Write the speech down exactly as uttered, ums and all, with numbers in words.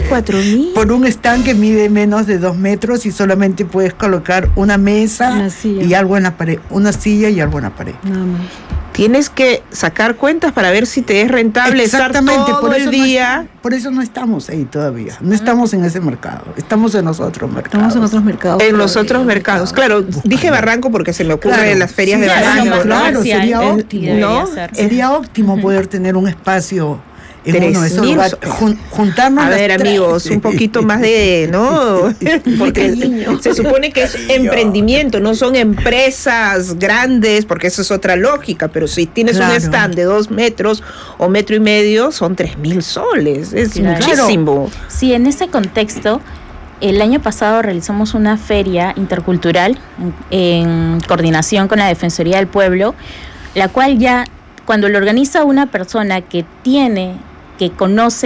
cuatro mil. Por un stand que mide menos de dos metros y solamente puedes colocar una mesa Una silla. y algo en la pared, una silla y algo en la pared. Nada más. Tienes que sacar cuentas para ver si te es rentable estar todo por el eso día. No está, por eso no estamos ahí todavía. No estamos en ese mercado. Estamos en los otros mercados. Estamos en otros mercados. En los otros mercados. Claro, dije Barranco porque se me ocurre Claro, las ferias sí, de claro, Barranco. no, ¿no? claro, sería El- óptimo. ¿no? Sería óptimo poder tener un espacio en uno de esos Tres mil lugares. Jun- juntarnos A las ver, tres. amigos, un poquito más de, ¿no? Porque se supone que es emprendimiento, no son empresas grandes, porque eso es otra lógica, pero si tienes Claro. un stand de dos metros o metro y medio, son tres mil soles, es Claro. muchísimo. Sí, en ese contexto, el año pasado realizamos una feria intercultural en, en coordinación con la Defensoría del Pueblo, la cual ya, cuando lo organiza una persona que tiene, que conoce